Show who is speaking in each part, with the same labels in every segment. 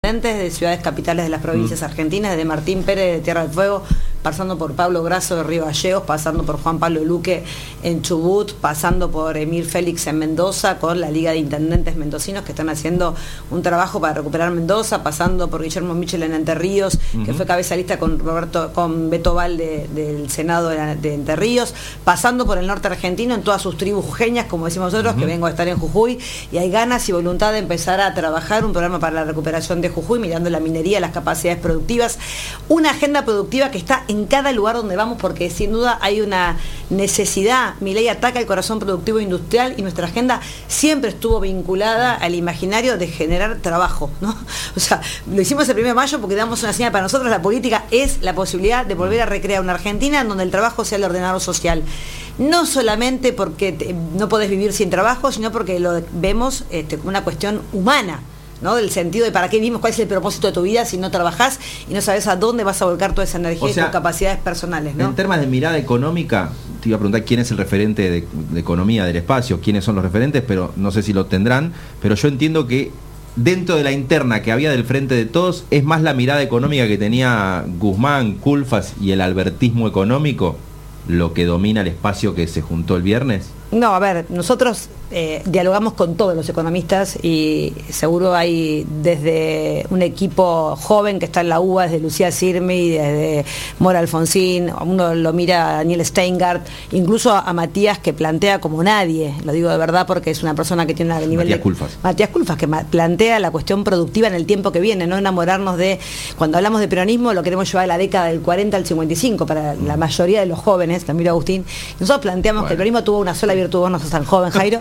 Speaker 1: De ciudades capitales de las provincias argentinas, desde Martín Pérez de Tierra del Fuego, pasando por Pablo Grasso de Río Gallegos, pasando por Juan Pablo Luque en Chubut, pasando por Emir Félix en Mendoza, con la Liga de Intendentes Mendocinos que están haciendo un trabajo para recuperar Mendoza, pasando por Guillermo Michel en Entre Ríos, que fue cabeza de lista con Beto Valde del Senado de Entre Ríos, pasando por el norte argentino en todas sus tribus jujeñas, como decimos nosotros, que vengo a estar en Jujuy, y hay ganas y voluntad de empezar a trabajar un programa para la recuperación de Jujuy, mirando la minería, las capacidades productivas, una agenda productiva que está en cada lugar donde vamos, porque sin duda hay una necesidad. Milei ataca el corazón productivo industrial y nuestra agenda siempre estuvo vinculada al imaginario de generar trabajo, ¿no? O sea, lo hicimos el 1 de mayo porque damos una señal. Para nosotros la política es la posibilidad de volver a recrear una Argentina en donde el trabajo sea el ordenador social. No solamente porque no podés vivir sin trabajo, sino porque lo vemos como una cuestión humana, ¿no? Del sentido de para qué vivimos, cuál es el propósito de tu vida si no trabajás y no sabes a dónde vas a volcar toda esa energía y tus capacidades personales, ¿no?
Speaker 2: En términos de mirada económica, te iba a preguntar quién es el referente de economía del espacio, quiénes son los referentes, pero no sé si lo tendrán, pero yo entiendo que dentro de la interna que había del Frente de Todos, es más la mirada económica que tenía Guzmán, Culfas y el albertismo económico lo que domina el espacio que se juntó el viernes. No,
Speaker 1: a ver, nosotros dialogamos con todos los economistas y seguro hay desde un equipo joven que está en la UBA, desde Lucía Sirmi, desde Mora Alfonsín, uno lo mira a Daniel Steingart, incluso a Matías, que plantea como nadie, lo digo de verdad porque es una persona que tiene un nivel Matías Culfas, que plantea la cuestión productiva en el tiempo que viene, no enamorarnos de, cuando hablamos de peronismo lo queremos llevar a la década del 40 al 55 para la mayoría de los jóvenes, también Agustín. Nosotros planteamos que el peronismo tuvo una sola virtud, vos no sos tan joven, Jairo.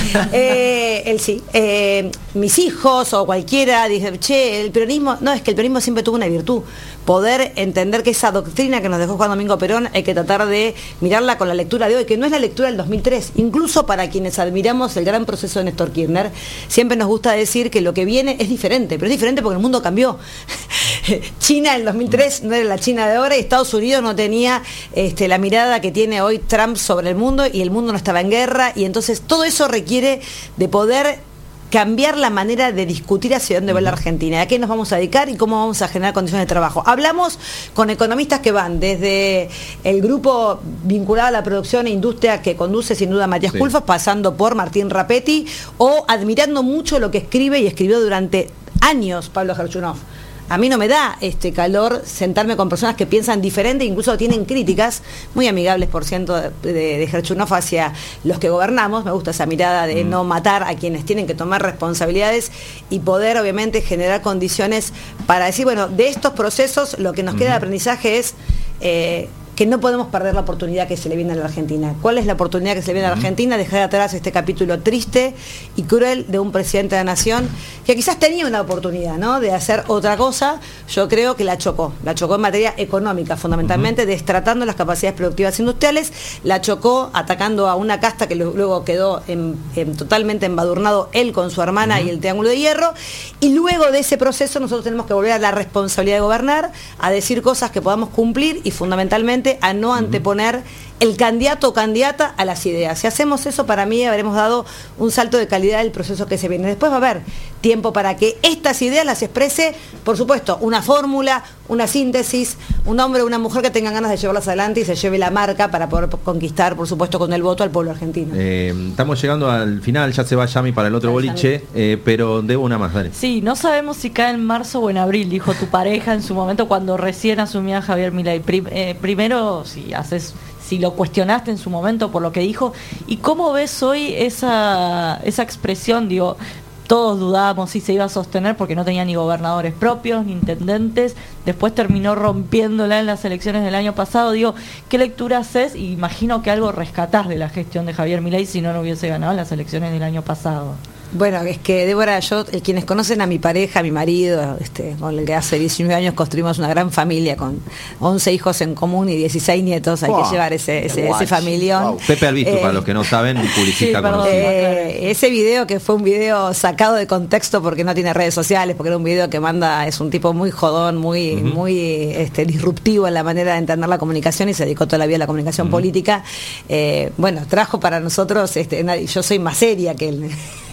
Speaker 1: Él sí. Mis hijos o cualquiera dicen, che, el peronismo, no, es que el peronismo siempre tuvo una virtud, poder entender que esa doctrina que nos dejó Juan Domingo Perón hay que tratar de mirarla con la lectura de hoy, que no es la lectura del 2003, incluso para quienes admiramos el gran proceso de Néstor Kirchner, siempre nos gusta decir que lo que viene es diferente, pero es diferente porque el mundo cambió. China en el 2003 no era la China de ahora y Estados Unidos no tenía la mirada que tiene hoy Trump sobre el mundo y el mundo no estaba en guerra, y entonces todo eso requiere de poder cambiar la manera de discutir hacia dónde va la Argentina, a qué nos vamos a dedicar y cómo vamos a generar condiciones de trabajo. Hablamos con economistas que van desde el grupo vinculado a la producción e industria que conduce sin duda Matías Culfas, pasando por Martín Rapetti, o admirando mucho lo que escribe y escribió durante años Pablo Gerchunov. A mí no me da calor sentarme con personas que piensan diferente, incluso tienen críticas muy amigables, por ciento, de Gerchunov hacia los que gobernamos. Me gusta esa mirada de no matar a quienes tienen que tomar responsabilidades y poder, obviamente, generar condiciones para decir, bueno, de estos procesos lo que nos queda de aprendizaje es que no podemos perder la oportunidad que se le viene a la Argentina. ¿Cuál es la oportunidad que se le viene a la Argentina? Dejar atrás este capítulo triste y cruel de un presidente de la nación que quizás tenía una oportunidad, ¿no?, de hacer otra cosa. Yo creo que la chocó en materia económica, fundamentalmente, destratando las capacidades productivas industriales, la chocó atacando a una casta que luego quedó totalmente embadurnado él con su hermana y el Triángulo de Hierro, y luego de ese proceso nosotros tenemos que volver a la responsabilidad de gobernar, a decir cosas que podamos cumplir y fundamentalmente a no anteponer el candidato o candidata a las ideas. Si hacemos eso, para mí habremos dado un salto de calidad del proceso que se viene. Después va a haber tiempo para que estas ideas las exprese, por supuesto, una fórmula, una síntesis, un hombre o una mujer que tengan ganas de llevarlas adelante y se lleve la marca para poder conquistar, por supuesto, con el voto al pueblo argentino.
Speaker 2: Estamos llegando al final, ya se va Yami para el otro boliche, pero debo una más, dale.
Speaker 3: Sí, no sabemos si cae en marzo o en abril, dijo tu pareja en su momento cuando recién asumía Javier Milei. Primero, si lo cuestionaste en su momento por lo que dijo, ¿y cómo ves hoy esa expresión? Digo, todos dudábamos si se iba a sostener porque no tenía ni gobernadores propios, ni intendentes, después terminó rompiéndola en las elecciones del año pasado. Digo, ¿qué lectura haces? Y imagino que algo rescatás de la gestión de Javier Milei si no hubiese ganado en las elecciones del año pasado.
Speaker 1: Bueno, es que Débora, quienes conocen a mi pareja, a mi marido, con el que hace 19 años construimos una gran familia con 11 hijos en común y 16 nietos, hay que llevar ese familión.
Speaker 2: Wow. Pepe Albizu, para los que no saben, un publicista conocido.
Speaker 1: Ese video, que fue un video sacado de contexto porque no tiene redes sociales, porque era un video que es un tipo muy jodón, muy disruptivo en la manera de entender la comunicación y se dedicó toda la vida a la comunicación política. Trajo para nosotros, yo soy más seria que él.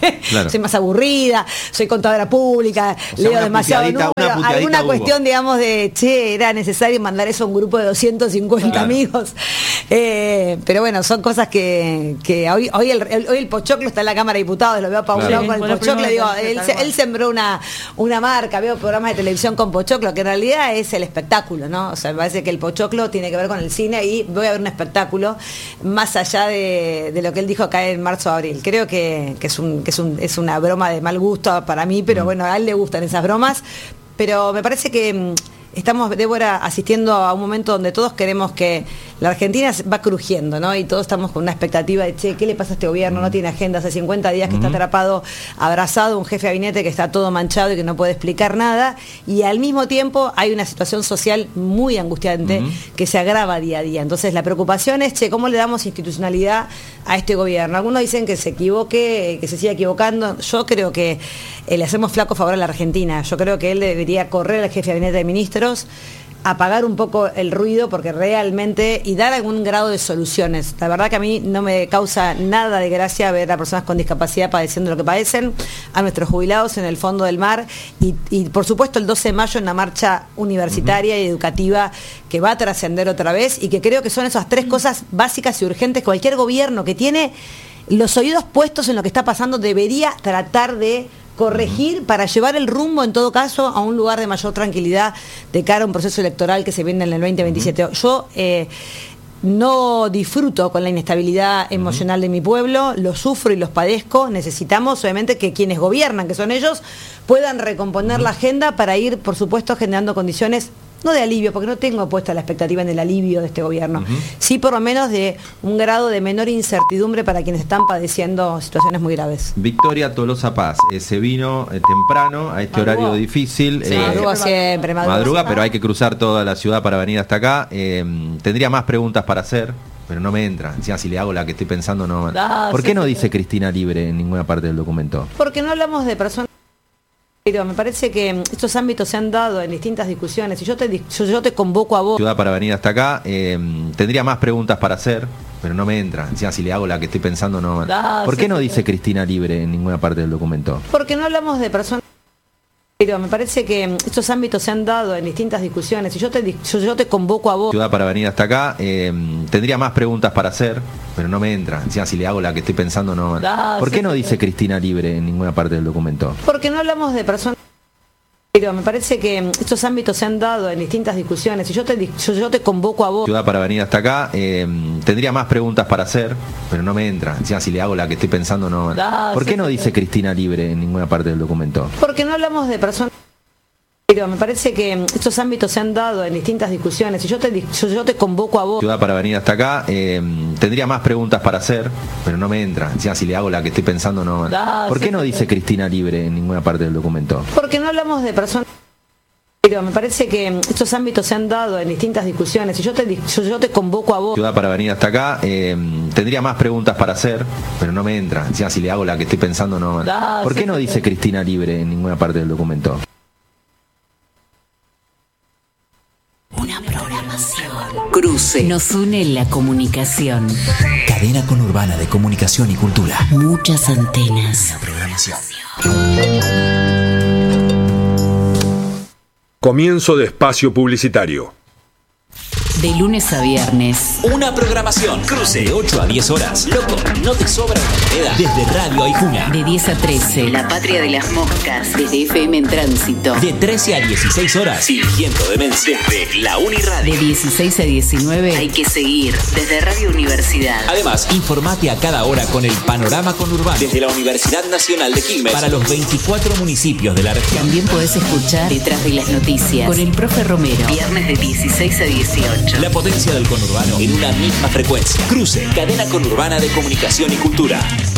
Speaker 2: Claro.
Speaker 1: Soy más aburrida, soy contadora pública,
Speaker 2: O sea,
Speaker 1: leo demasiado
Speaker 2: puteadita,
Speaker 1: número,
Speaker 2: una
Speaker 1: alguna
Speaker 2: hubo.
Speaker 1: cuestión, digamos, de, che, era necesario mandar eso a un grupo de 250
Speaker 2: Claro.
Speaker 1: amigos. Pero bueno, son cosas que hoy el Pochoclo está en la Cámara de Diputados, lo veo a Paula
Speaker 2: Claro.
Speaker 1: con el
Speaker 3: Fue lo
Speaker 1: Pochoclo,
Speaker 3: primero
Speaker 1: digo,
Speaker 3: que
Speaker 1: él,
Speaker 3: pensé, tal
Speaker 1: él sembró una marca, veo programas de televisión con Pochoclo, que en realidad es el espectáculo, ¿no? O sea, me parece que el Pochoclo tiene que ver con el cine y voy a ver un espectáculo más allá de lo que él dijo acá en marzo o abril. Creo que es una broma de mal gusto para mí, pero bueno, a él le gustan esas bromas, pero me parece que estamos, Débora, asistiendo a un momento donde todos queremos que la Argentina va crujiendo, ¿no? Y todos estamos con una expectativa de, che, ¿qué le pasa a este gobierno? No tiene agenda, hace 50 días que está atrapado, abrazado, un jefe de gabinete que está todo manchado y que no puede explicar nada, y al mismo tiempo hay una situación social muy angustiante que se agrava día a día. Entonces la preocupación es, che, ¿cómo le damos institucionalidad a este gobierno? Algunos dicen que se equivoque, que se siga equivocando. Yo creo que le hacemos flaco favor a la Argentina. Yo creo que él debería correr al jefe de gabinete de ministros, apagar un poco el ruido, porque realmente, y dar algún grado de soluciones. La verdad que a mí no me causa nada de gracia ver a personas con discapacidad padeciendo lo que padecen, a nuestros jubilados en el fondo del mar, y por supuesto el 12 de mayo en una marcha universitaria y educativa que va a trascender otra vez, y que creo que son esas tres cosas básicas y urgentes. Cualquier gobierno que tiene los oídos puestos en lo que está pasando debería tratar de corregir para llevar el rumbo, en todo caso, a un lugar de mayor tranquilidad de cara a un proceso electoral que se viene en el 2027. Yo no disfruto con la inestabilidad emocional de mi pueblo, lo sufro y los padezco. Necesitamos, obviamente, que quienes gobiernan, que son ellos, puedan recomponer la agenda para ir, por supuesto, generando condiciones, no de alivio, porque no tengo puesta la expectativa en el alivio de este gobierno, sí por lo menos de un grado de menor incertidumbre para quienes están padeciendo situaciones muy graves.
Speaker 2: Victoria Tolosa Paz, se vino temprano a este
Speaker 3: Madrugó.
Speaker 2: horario difícil.
Speaker 1: Sí, madruga siempre,
Speaker 2: Madruga, pero hay que cruzar toda la ciudad para venir hasta acá. Tendría más preguntas para hacer, pero no me entra. Encima, si le hago la que estoy pensando, no. ¿Por qué no dice Cristina Libre en ninguna parte del documento?
Speaker 1: Porque no hablamos de personas. Pero me parece que estos ámbitos se han dado en distintas discusiones, y yo te convoco a vos.
Speaker 2: Ciudad para venir hasta acá. Tendría más preguntas para hacer, pero no me entra. Encima, si le hago la que estoy pensando, no. ¿Por qué no dice Cristina Libre en ninguna parte del documento?
Speaker 1: Porque no hablamos de personas. Pero me parece que estos ámbitos se han dado en distintas discusiones, y yo te convoco a vos.
Speaker 2: Ciudad para venir hasta acá. Tendría más preguntas para hacer, pero no me entra. Encima, si le hago la que estoy pensando, no. ¿Por qué no dice Cristina Libre en ninguna parte del documento?
Speaker 1: Porque no hablamos de personas. Pero me parece que estos ámbitos se han dado en distintas discusiones, y yo te convoco a vos.
Speaker 2: Ciudad para venir hasta acá. Tendría más preguntas para hacer, pero no me entra. Encima, si le hago la que estoy pensando, no. ¿Por qué no dice Cristina Libre en ninguna parte del documento?
Speaker 1: Porque no hablamos de personas. Pero me parece que estos ámbitos se han dado en distintas discusiones, y yo te convoco a vos.
Speaker 2: Ciudad para venir hasta acá. Tendría más preguntas para hacer, pero no me entra. Encima, si le hago la que estoy pensando, no. ¿Por qué no dice Cristina Libre en ninguna parte del documento?
Speaker 1: Porque no hablamos de personas. Pero me parece que estos ámbitos se han dado en distintas discusiones, y yo te convoco a vos.
Speaker 2: Ciudad para venir hasta acá. Tendría más preguntas para hacer, pero no me entra. Encima, si le hago la que estoy pensando, no. ¿Por qué no dice Cristina Libre en ninguna parte del documento?
Speaker 4: Una programación. Cruce. Nos une la comunicación.
Speaker 5: Cadena Conurbana de Comunicación y Cultura.
Speaker 4: Muchas antenas.
Speaker 5: Una programación.
Speaker 6: Comienzo de espacio publicitario.
Speaker 4: De lunes a viernes.
Speaker 5: Una programación. Cruce de 8 a 10 horas. Loco, no te sobra una moneda. Desde Radio Aijuna.
Speaker 4: De 10 a 13. La Patria de las Moscas. Desde FM en Tránsito.
Speaker 5: De 13 a 16 horas. Fingiendo demencia. Desde la Uniradio.
Speaker 4: De 16 a 19. Hay que seguir. Desde Radio Universidad.
Speaker 5: Además, informate a cada hora con el panorama conurbano. Desde la Universidad Nacional de Quilmes. Para los 24 municipios de la región.
Speaker 4: También podés escuchar Detrás de las Noticias. Con el profe Romero. Viernes de 16 a 18.
Speaker 5: La potencia del conurbano en una misma frecuencia. Cruce, cadena conurbana de comunicación y cultura.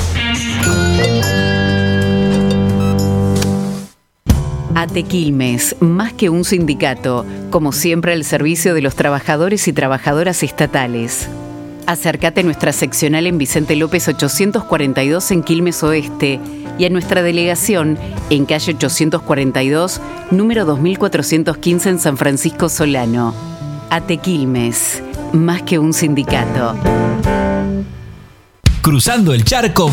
Speaker 4: ATE Quilmes, más que un sindicato, como siempre al servicio de los trabajadores y trabajadoras estatales. Acércate a nuestra seccional en Vicente López 842 en Quilmes Oeste y a nuestra delegación en calle 842, número 2415 en San Francisco Solano. ATE Quilmes, más que un sindicato.
Speaker 5: Cruzando el charco